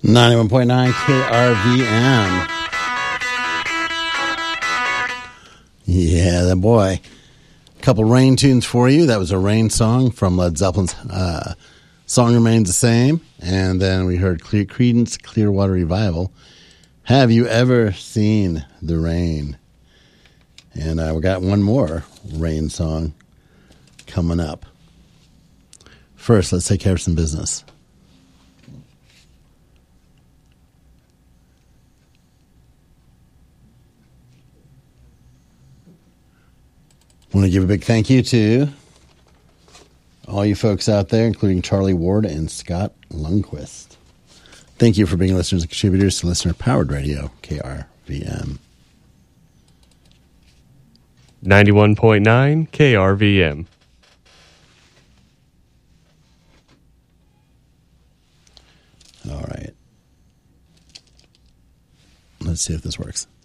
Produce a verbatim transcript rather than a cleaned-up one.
ninety-one point nine K R V M. Yeah, that boy. A couple Rain tunes for you. That was a Rain song from Led Zeppelin's uh, Song Remains the Same. And then we heard Clear Creedence Clearwater Revival. Have you ever seen the rain? And uh, we got one more Rain song coming up. First, let's take care of some business. I want to give a big thank you to all you folks out there, including Charlie Ward and Scott Lundquist. Thank you for being listeners and contributors to Listener Powered Radio, K R V M. ninety-one point nine K R V M. All right. Let's see if this works.